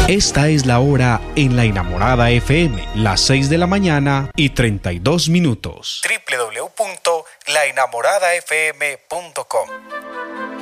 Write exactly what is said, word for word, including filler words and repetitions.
Esta es la hora en La Enamorada F M, las seis de la mañana y treinta y dos minutos. doble u doble u doble u punto la enamorada f m punto com